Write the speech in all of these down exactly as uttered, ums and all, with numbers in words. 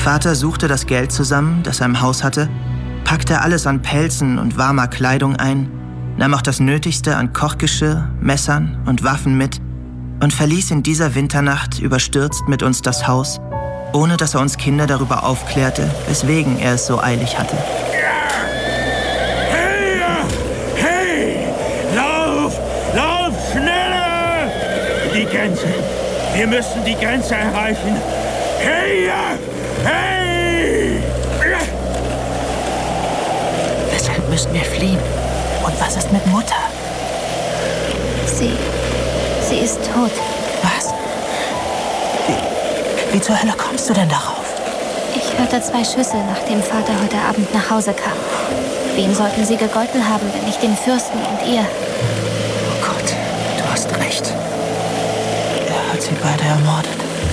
Vater suchte das Geld zusammen, das er im Haus hatte, packte alles an Pelzen und warmer Kleidung ein, nahm auch das Nötigste an Kochgeschirr, Messern und Waffen mit und verließ in dieser Winternacht überstürzt mit uns das Haus, ohne dass er uns Kinder darüber aufklärte, weswegen er es so eilig hatte. Hey! Hey! Lauf! Lauf! Schneller! Die Grenze! Wir müssen die Grenze erreichen! Hey! Hey! Weshalb müssen wir fliehen? Und was ist mit Mutter? Sie... sie ist tot. Was? Wie, wie zur Hölle kommst du denn darauf? Ich hörte zwei Schüsse, nachdem Vater heute Abend nach Hause kam. Wem sollten sie gegolten haben, wenn nicht dem Fürsten und ihr? Oh Gott, du hast recht. Er hat sie beide ermordet.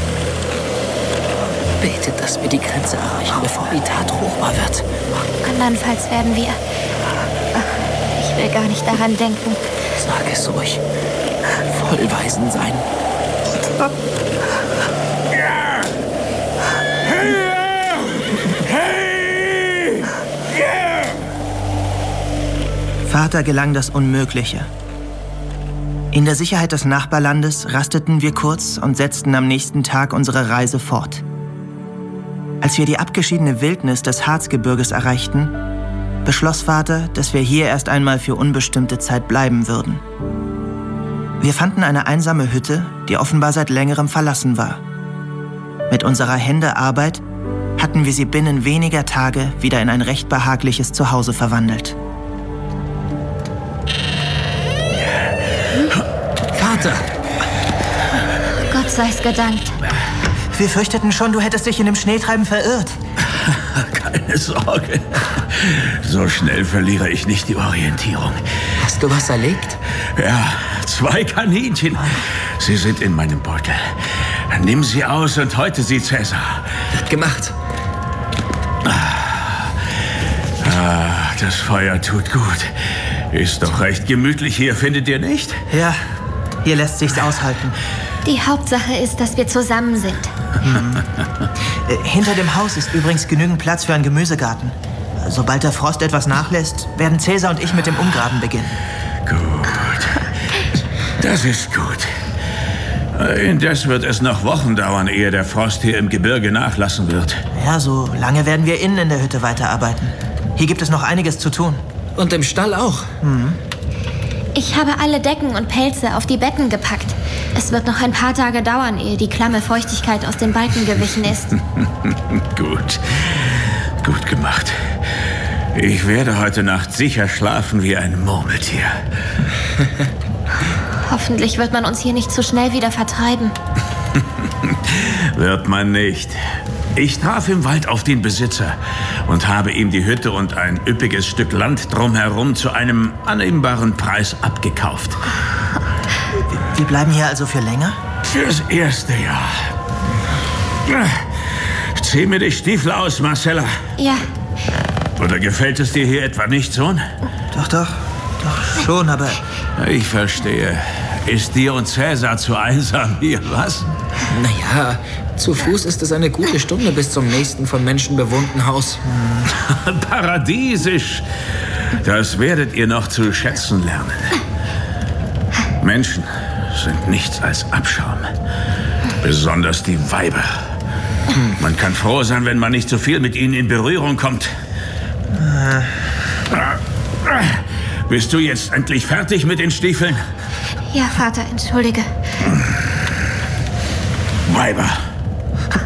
Betet, dass wir die Grenze erreichen, bevor die Tat ruchbar wird. Andernfalls werden wir... Ach, ich will gar nicht daran denken. Sag es ruhig. Vollweisen sein. Ja! Hey! Hey! Ja! Vater gelang das Unmögliche. In der Sicherheit des Nachbarlandes rasteten wir kurz und setzten am nächsten Tag unsere Reise fort. Als wir die abgeschiedene Wildnis des Harzgebirges erreichten, beschloss Vater, dass wir hier erst einmal für unbestimmte Zeit bleiben würden. Wir fanden eine einsame Hütte, die offenbar seit längerem verlassen war. Mit unserer Hände Arbeit hatten wir sie binnen weniger Tage wieder in ein recht behagliches Zuhause verwandelt. Vater! Gott sei's gedankt. Wir fürchteten schon, du hättest dich in dem Schneetreiben verirrt. Keine Sorge. So schnell verliere ich nicht die Orientierung. Hast du was erlegt? Ja, zwei Kaninchen. Sie sind in meinem Beutel. Nimm sie aus und häute sie Cäsar. Wird gemacht. Ah, das Feuer tut gut. Ist doch recht gemütlich hier, findet ihr nicht? Ja, hier lässt sich's aushalten. Die Hauptsache ist, dass wir zusammen sind. Mhm. Äh, hinter dem Haus ist übrigens genügend Platz für einen Gemüsegarten. Sobald der Frost etwas nachlässt, werden Cäsar und ich mit dem Umgraben beginnen. Gut. Das ist gut. Indes wird es noch Wochen dauern, ehe der Frost hier im Gebirge nachlassen wird. Ja, so lange werden wir innen in der Hütte weiterarbeiten. Hier gibt es noch einiges zu tun. Und im Stall auch. Mhm. Ich habe alle Decken und Pelze auf die Betten gepackt. Es wird noch ein paar Tage dauern, ehe die klamme Feuchtigkeit aus den Balken gewichen ist. Gut. Gut gemacht. Ich werde heute Nacht sicher schlafen wie ein Murmeltier. Hoffentlich wird man uns hier nicht zu schnell wieder vertreiben. Wird man nicht. Ich traf im Wald auf den Besitzer und habe ihm die Hütte und ein üppiges Stück Land drumherum zu einem annehmbaren Preis abgekauft. Wir bleiben hier also für länger? Fürs erste Jahr. Zieh mir die Stiefel aus, Marcella. Ja. Oder gefällt es dir hier etwa nicht, Sohn? Doch, doch. Doch schon, aber... Ich verstehe. Ist dir und Cäsar zu einsam hier, was? Naja, zu Fuß ist es eine gute Stunde bis zum nächsten von Menschen bewohnten Haus. Paradiesisch. Das werdet ihr noch zu schätzen lernen. Menschen sind nichts als Abschaum. Besonders die Weiber. Man kann froh sein, wenn man nicht so viel mit ihnen in Berührung kommt. Bist du jetzt endlich fertig mit den Stiefeln? Ja, Vater, entschuldige. Weiber.